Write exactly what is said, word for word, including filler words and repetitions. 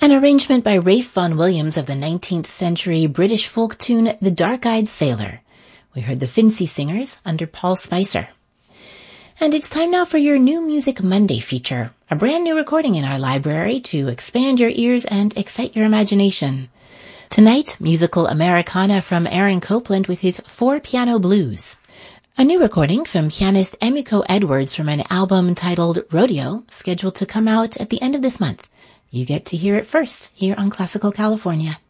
An arrangement by Ralph Vaughan Williams of the nineteenth century British folk tune The Dark-Eyed Sailor. We heard the Fincy Singers under Paul Spicer. And it's time now for your New Music Monday feature, a brand new recording in our library to expand your ears and excite your imagination. Tonight, musical Americana from Aaron Copland with his Four Piano Blues. A new recording from pianist Emiko Edwards from an album titled Rodeo, scheduled to come out at the end of this month. You get to hear it first here on Classical California.